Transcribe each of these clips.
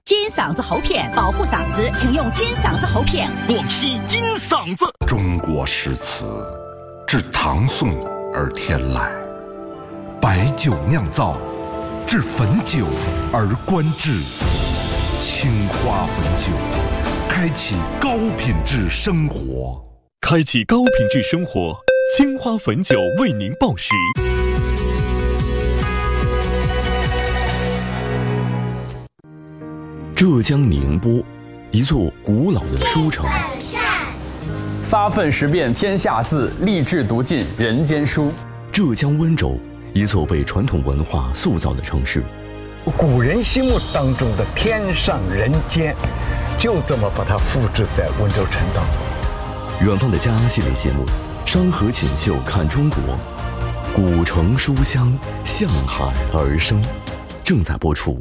金嗓子喉片，保护嗓子，请用金嗓子喉片。 广西金嗓子。 中国诗词自唐宋而天来，白酒酿造，至汾酒而观之。青花汾酒，开启高品质生活。 开启高品质生活，青花汾酒为您报时。 浙江宁波，一座古老的书城。 发愤识辨天下字，立志读尽人间书。 浙江温州，一座被传统文化塑造的城市。 古人心目当中的天上人间，就这么把它复制在温州城当中。 远方的家系列节目《山河锦绣看中国》，古城书香向海而生，正在播出。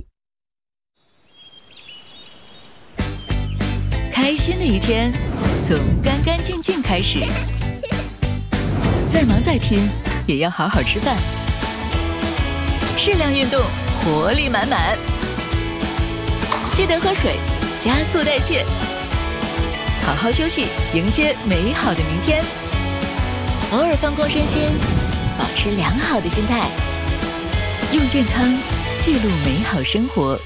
开心的一天，从干干净净开始。再忙再拼，也要好好吃饭。适量运动，活力满满。记得喝水，加速代谢。好好休息，迎接美好的明天。偶尔放空身心，保持良好的心态。用健康记录美好生活。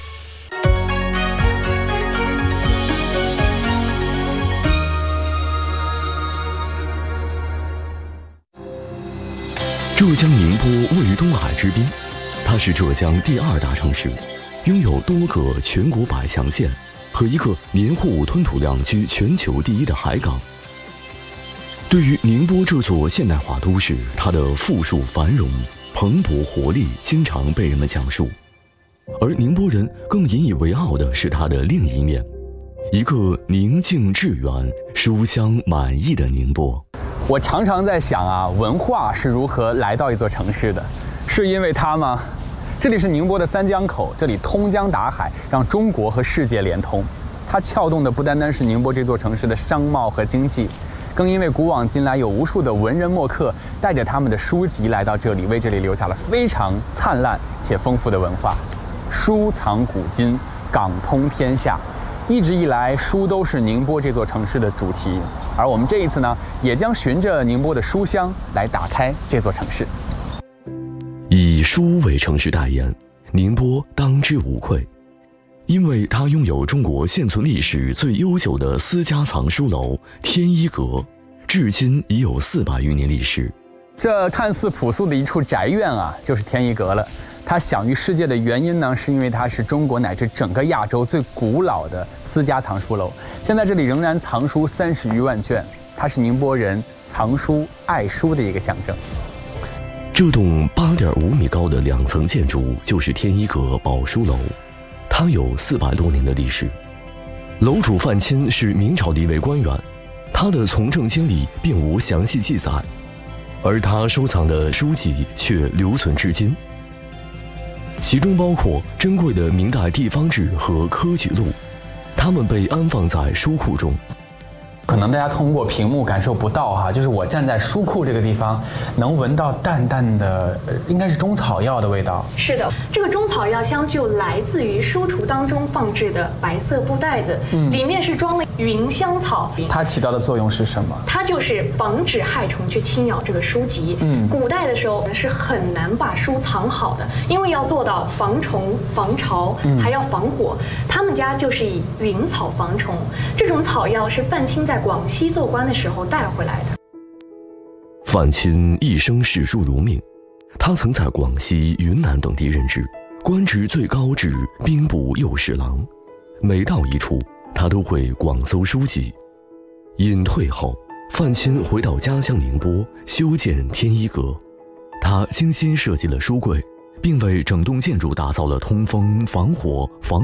浙江宁波位于东海之滨，它是浙江第2大城市，拥有多个全国100强县和一个年货物吞吐量居全球第1的海港。对于宁波这座现代化都市，它的富庶繁荣、蓬勃活力经常被人们讲述，而宁波人更引以为傲的是它的另一面，一个宁静致远、书香满溢的宁波。 我常常在想啊，文化是如何来到一座城市的？是因为它吗？这里是宁波的三江口，这里通江达海，让中国和世界连通。它撬动的不单单是宁波这座城市的商贸和经济，更因为古往今来有无数的文人墨客带着他们的书籍来到这里，为这里留下了非常灿烂且丰富的文化。书藏古今，港通天下。一直以来，书都是宁波这座城市的主题，而我们这一次呢，也将循着宁波的书香来打开这座城市。 以书为城市代言，宁波当之无愧，因为它拥有中国现存历史最悠久的私家藏书楼天一阁，至今已有400余年历史。 这看似朴素的一处宅院啊，就是天一阁了。它享誉世界的原因呢，是因为它是中国乃至整个亚洲最古老的私家藏书楼。现在这里仍然藏书30余万卷，它是宁波人藏书爱书的一个象征。 这栋8.5米高的2层建筑就是天一阁宝书楼，它有400多年的历史。楼主范钦是明朝的一位官员，他的从政经历并无详细记载，而他收藏的书籍却留存至今。其中包括珍贵的明代地方志和科举录，它们被安放在书库中。 可能大家通过屏幕感受不到哈，就是我站在书库这个地方，能闻到淡淡的，应该是中草药的味道。 是的，这个中草药香就来自于书橱当中放置的白色布袋子，里面是装了芸香草。 它起到的作用是什么？ 它就是防止害虫去侵咬这个书籍。古代的时候是很难把书藏好的，因为要做到防虫、防潮，还要防火。他们家就是以芸草防虫，这种草药是范钦在广西做官的时候带回来的。 范钦一生视书如命，他曾在广西、云南等地任职，官职最高至兵部右侍郎。每到一处，他都会广搜书籍。隐退后，范钦回到家乡宁波，修建天一阁。他精心设计了书柜，并为整栋建筑打造了通风、防火、防